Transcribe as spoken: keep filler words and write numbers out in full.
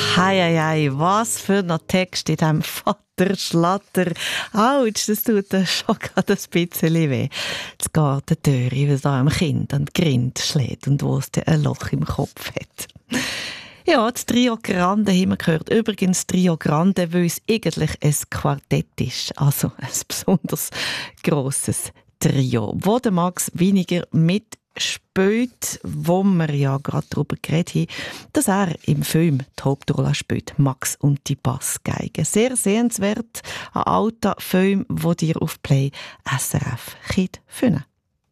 Hei, hei, hei, was für ein Text in diesem Vater-Schlatter. Autsch, das tut dann schon gerade ein bisschen weh. Das Gartentür, wie es da einem Kind an die Grind schlägt und wo es dann ein Loch im Kopf hat. Ja, das Trio Grande haben wir gehört. Übrigens Trio Grande, weil es eigentlich ein Quartett ist. Also ein besonders grosses Trio, wo der Max weniger mitspielt, wo wir ja gerade darüber geredet haben, dass er im Film die Hauptrolle spielt, Max und die Bassgeige. Sehr sehenswert, ein alter Film, den ihr auf Play S R F finden könnt.